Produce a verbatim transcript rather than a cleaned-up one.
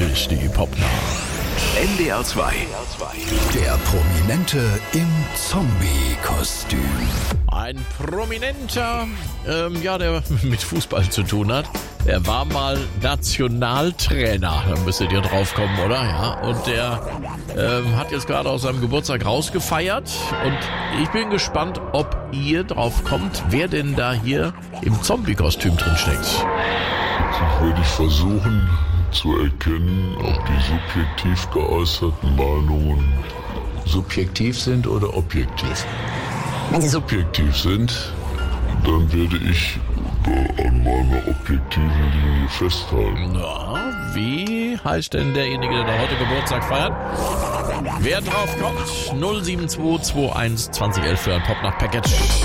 ist die Popnacht. N D R zwei. Der Prominente im Zombie-Kostüm. Ein Prominenter, ähm, ja, der mit Fußball zu tun hat. Er war mal Nationaltrainer, da müsstet ihr drauf kommen, oder? Ja, und der ähm, hat jetzt gerade aus seinem Geburtstag rausgefeiert. Und ich bin gespannt, ob ihr drauf kommt, wer denn da hier im Zombie-Kostüm drin steckt. Jetzt werde ich versuchen zu erkennen, ob die subjektiv geäußerten Meinungen subjektiv sind oder objektiv. Wenn sie subjektiv sind, dann werde ich an meiner objektiven Linie festhalten. Na, wie heißt denn derjenige, der da heute Geburtstag feiert? Wer drauf kommt, null sieben zwei zwei eins zwanzig elf für ein Popnacht-Package.